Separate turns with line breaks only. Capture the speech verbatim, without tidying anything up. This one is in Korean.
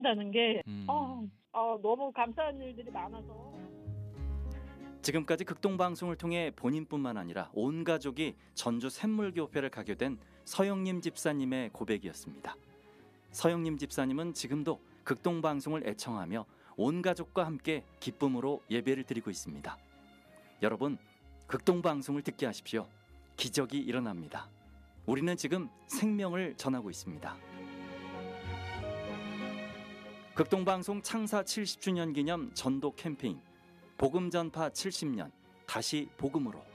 다는 게
음.
어, 어, 너무 감사한 일들이 많아서.
지금까지 극동방송을 통해 본인뿐만 아니라 온 가족이 전주 샘물교회를 가게 된 서영림 집사님의 고백이었습니다. 서영림 집사님은 지금도 극동방송을 애청하며 온 가족과 함께 기쁨으로 예배를 드리고 있습니다. 여러분, 극동방송을 듣게 하십시오. 기적이 일어납니다. 우리는 지금 생명을 전하고 있습니다. 극동방송 창사 칠십 주년 기념 전도 캠페인 복음 전파 칠십 년 다시 복음으로.